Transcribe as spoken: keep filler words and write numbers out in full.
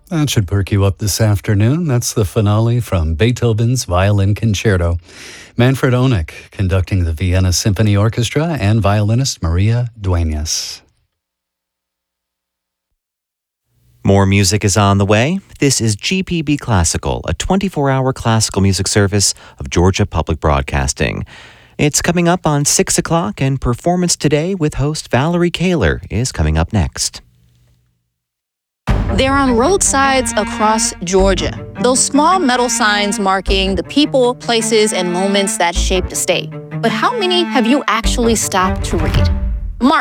That should perk you up this afternoon. That's the finale from Beethoven's Violin Concerto. Manfred Onik conducting the Vienna Symphony Orchestra and violinist Maria Dueñas. More music is on the way. This is G P B Classical, a twenty-four hour classical music service of Georgia Public Broadcasting. It's coming up on six o'clock, and Performance Today with host Valerie Kaler is coming up next. They're on roadsides across Georgia. Those small metal signs marking the people, places, and moments that shaped the state. But how many have you actually stopped to read?